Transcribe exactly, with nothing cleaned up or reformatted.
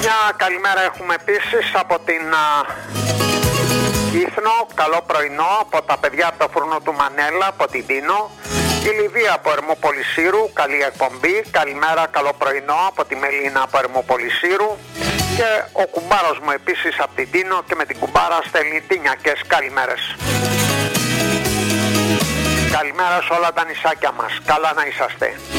Μια καλημέρα έχουμε επίσης από την Κύθνο, καλό πρωινό από τα παιδιά από το φούρνο του Μανέλα, από την Τίνο. Η Λιβύα από Ερμοπολισίρου, καλή εκπομπή. Καλημέρα, καλό πρωινό από τη Μελίνα από Ερμοπολισίρου. Και ο κουμπάρος μου επίσης από την Τίνο και με την κουμπάρα στέλνει τίνιακες καλημέρες. Καλημέρα σε όλα τα νησάκια μας. Καλά να είσαστε.